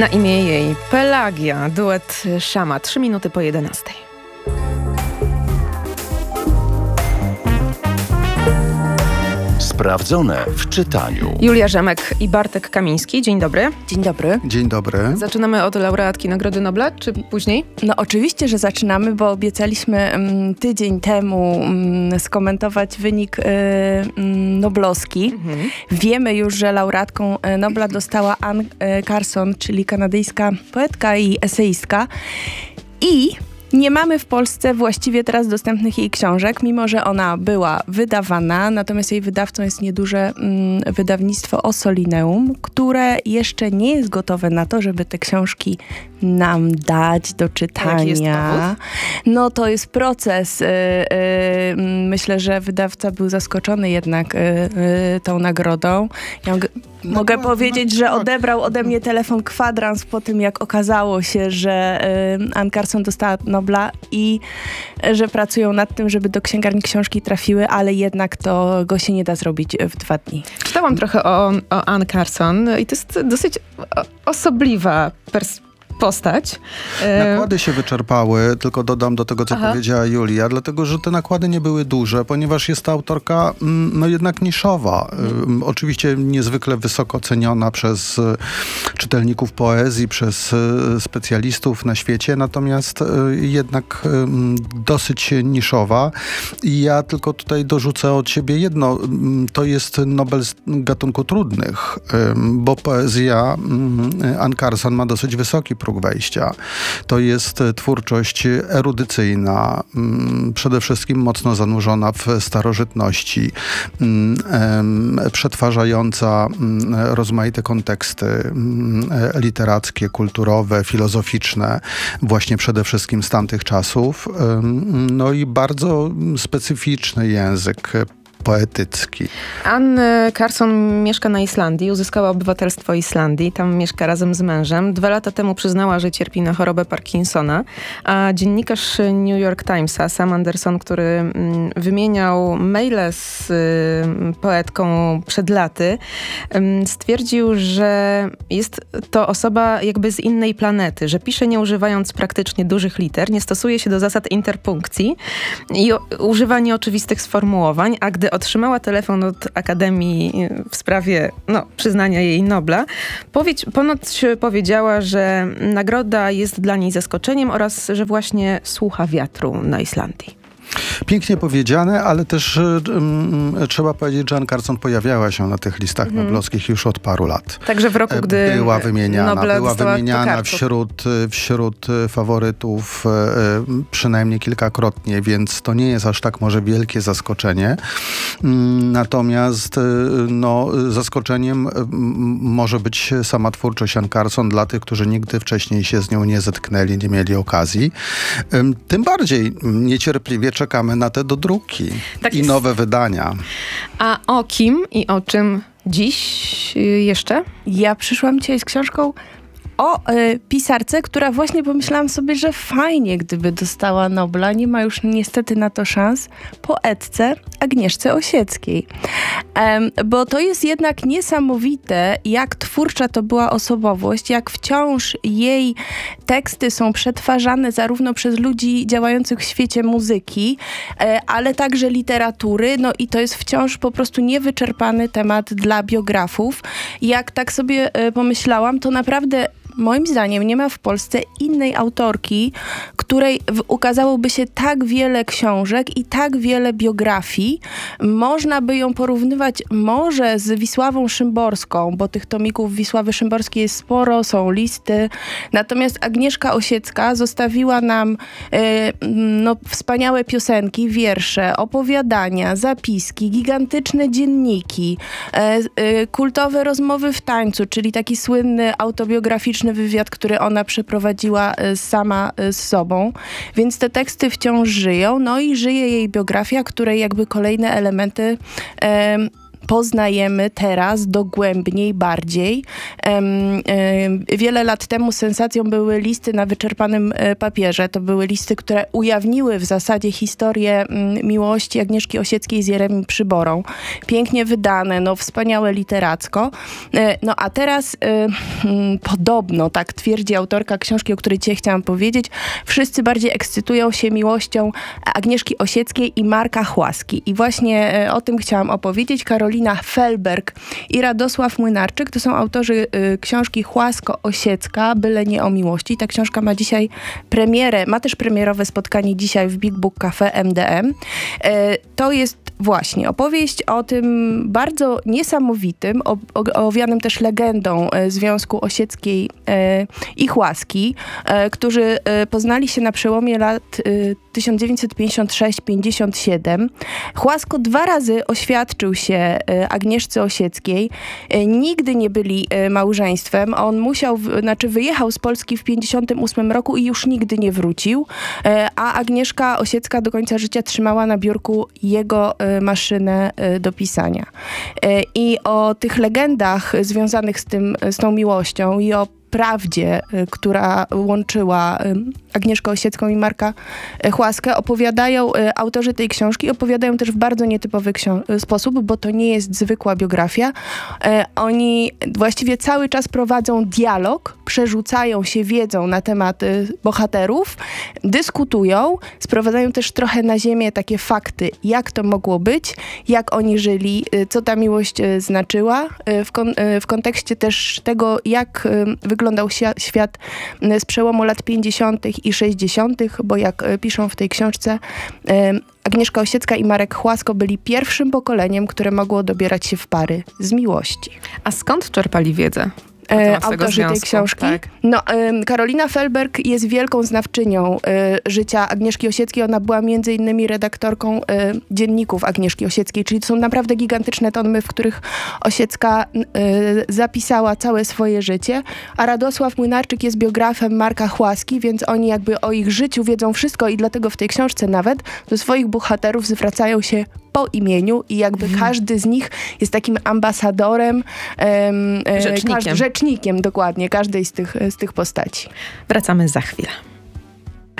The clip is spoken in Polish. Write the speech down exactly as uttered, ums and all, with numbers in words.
Na imię jej Pelagia, duet Szama, trzy minuty po jedenastej. Sprawdzone w czytaniu. Julia Rzemek i Bartek Kamiński. Dzień dobry. Dzień dobry. Dzień dobry. Zaczynamy od laureatki Nagrody Nobla, czy później? No oczywiście, że zaczynamy, bo obiecaliśmy um, tydzień temu um, skomentować wynik y, um, noblowski. Mhm. Wiemy już, że laureatką Nobla dostała Anne Carson, czyli kanadyjska poetka i eseistka. I nie mamy w Polsce właściwie teraz dostępnych jej książek, mimo że ona była wydawana, natomiast jej wydawcą jest nieduże mm, wydawnictwo Ossolineum, które jeszcze nie jest gotowe na to, żeby te książki nam dać do czytania. Jaki jest powód? No to jest proces. Yy, yy, myślę, że wydawca był zaskoczony jednak yy, yy, tą nagrodą. Ja g- no, mogę no, powiedzieć, no, że odebrał ode mnie telefon kwadrans po tym, jak okazało się, że yy, Anne Carson dostała Nobla i yy, że pracują nad tym, żeby do księgarni książki trafiły, ale jednak to go się nie da zrobić w dwa dni. Czytałam trochę o, o Anne Carson i to jest dosyć osobliwa perspektywa. Postać. Nakłady się wyczerpały, tylko dodam do tego, co Aha. powiedziała Julia, dlatego, że te nakłady nie były duże, ponieważ jest to autorka no jednak niszowa. Hmm. Oczywiście niezwykle wysoko ceniona przez czytelników poezji, przez specjalistów na świecie, natomiast jednak dosyć niszowa. I ja tylko tutaj dorzucę od siebie jedno. To jest Nobel z gatunku trudnych, bo poezja Anne Carson ma dosyć wysoki próg wejścia. To jest twórczość erudycyjna, przede wszystkim mocno zanurzona w starożytności, przetwarzająca rozmaite konteksty literackie, kulturowe, filozoficzne, właśnie przede wszystkim z tamtych czasów. No i bardzo specyficzny język poetycki. Anne Carson mieszka na Islandii, uzyskała obywatelstwo Islandii, tam mieszka razem z mężem. Dwa lata temu przyznała, że cierpi na chorobę Parkinsona, a dziennikarz New York Timesa, Sam Anderson, który mm, wymieniał maile z y, poetką przed laty, y, stwierdził, że jest to osoba jakby z innej planety, że pisze nie używając praktycznie dużych liter, nie stosuje się do zasad interpunkcji i o, używa nieoczywistych sformułowań, a gdy otrzymała telefon od Akademii w sprawie no, przyznania jej Nobla, powiedz, ponoć powiedziała, że nagroda jest dla niej zaskoczeniem oraz, że właśnie słucha wiatru na Islandii. Pięknie powiedziane, ale też um, trzeba powiedzieć, że Anne Carson pojawiała się na tych listach mm. noblowskich już od paru lat. Także w roku, gdy była wymieniana, Nobla była wymieniana wśród, wśród faworytów e, przynajmniej kilkakrotnie, więc to nie jest aż tak może wielkie zaskoczenie. Natomiast no, zaskoczeniem może być sama twórczość Anne Carson dla tych, którzy nigdy wcześniej się z nią nie zetknęli, nie mieli okazji. Tym bardziej niecierpliwie czekamy na te dodruki tak i jest. Nowe wydania. A o kim i o czym dziś jeszcze? Ja przyszłam dzisiaj z książką o y, pisarce, która właśnie pomyślałam sobie, że fajnie, gdyby dostała Nobla. Nie ma już niestety na to szans. Poetce Agnieszce Osieckiej. Um, bo to jest jednak niesamowite, jak twórcza to była osobowość, jak wciąż jej teksty są przetwarzane zarówno przez ludzi działających w świecie muzyki, e, ale także literatury. No i to jest wciąż po prostu niewyczerpany temat dla biografów. Jak tak sobie e, pomyślałam, to naprawdę moim zdaniem nie ma w Polsce innej autorki, której w, ukazałoby się tak wiele książek i tak wiele biografii. Można by ją porównywać może z Wisławą Szymborską, bo tych tomików Wisławy Szymborskiej jest sporo, są listy. Natomiast Agnieszka Osiecka zostawiła nam e, no, wspaniałe piosenki, wiersze, opowiadania, zapiski, gigantyczne dzienniki, e, e, kultowe rozmowy w tańcu, czyli taki słynny autobiograficzny wywiad, który ona przeprowadziła sama z sobą, więc te teksty wciąż żyją, no i żyje jej biografia, której jakby kolejne elementy e, poznajemy teraz dogłębniej, bardziej. Wiele lat temu sensacją były listy na wyczerpanym papierze. To były listy, które ujawniły w zasadzie historię miłości Agnieszki Osieckiej z Jeremim Przyborą. Pięknie wydane, no wspaniałe literacko. No a teraz podobno, tak twierdzi autorka książki, o której dzisiaj chciałam powiedzieć, wszyscy bardziej ekscytują się miłością Agnieszki Osieckiej i Marka Chłaski. I właśnie o tym chciałam opowiedzieć. Karolina Felberg i Radosław Młynarczyk to są autorzy y, książki Chłasko-Osiecka, byle nie o miłości. Ta książka ma dzisiaj premierę, ma też premierowe spotkanie dzisiaj w Big Book Cafe M D M. Y, to jest właśnie opowieść o tym bardzo niesamowitym, o, o, owianym też legendą y, Związku Osieckiej y, i Chłaski, y, którzy y, poznali się na przełomie lat y, tysiąc dziewięćset pięćdziesiąt sześć pięćdziesiąt siedem. Chłasko dwa razy oświadczył się Agnieszce Osieckiej. Nigdy nie byli małżeństwem. On musiał, znaczy wyjechał z Polski w pięćdziesiątym ósmym roku i już nigdy nie wrócił. A Agnieszka Osiecka do końca życia trzymała na biurku jego maszynę do pisania. I o tych legendach związanych z tym, z tą miłością i o prawdzie, która łączyła Agnieszkę Osiecką i Marka Chłaskę, opowiadają autorzy tej książki, opowiadają też w bardzo nietypowy sposób, bo to nie jest zwykła biografia. Oni właściwie cały czas prowadzą dialog, przerzucają się wiedzą na temat bohaterów, dyskutują, sprowadzają też trochę na ziemię takie fakty, jak to mogło być, jak oni żyli, co ta miłość znaczyła, w, kon- w kontekście też tego, jak wyglądał wyglądał świat z przełomu lat pięćdziesiątych i sześćdziesiątych, bo jak piszą w tej książce, Agnieszka Osiecka i Marek Chłasko byli pierwszym pokoleniem, które mogło dobierać się w pary z miłości. A skąd czerpali wiedzę? E, autorzy tej książki. Tak. No, y, Karolina Felberg jest wielką znawczynią y, życia Agnieszki Osieckiej. Ona była między innymi redaktorką y, dzienników Agnieszki Osieckiej, czyli to są naprawdę gigantyczne tomy, w których Osiecka y, zapisała całe swoje życie, a Radosław Młynarczyk jest biografem Marka Chłaski, więc oni jakby o ich życiu wiedzą wszystko i dlatego w tej książce nawet do swoich bohaterów zwracają się po imieniu i jakby hmm. każdy z nich jest takim ambasadorem, um, rzecznikiem. Każdy, rzecznikiem dokładnie każdej z tych, z tych postaci. Wracamy za chwilę.